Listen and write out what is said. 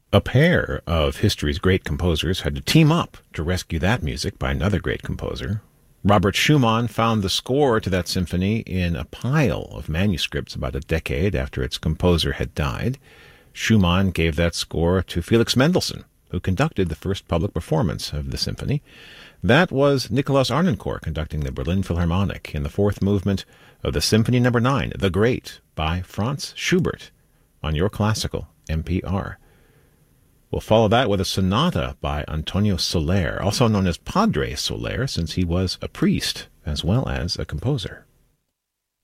A pair of history's great composers had to team up to rescue that music by another great composer. Robert Schumann found the score to that symphony in a pile of manuscripts about a decade after its composer had died. Schumann gave that score to Felix Mendelssohn, who conducted the first public performance of the symphony. That was Nikolaus Arnoncourt conducting the Berlin Philharmonic in the fourth movement of the Symphony No. 9, The Great, by Franz Schubert, on Your Classical NPR. We'll follow that with a sonata by Antonio Soler, also known as Padre Soler, since he was a priest as well as a composer.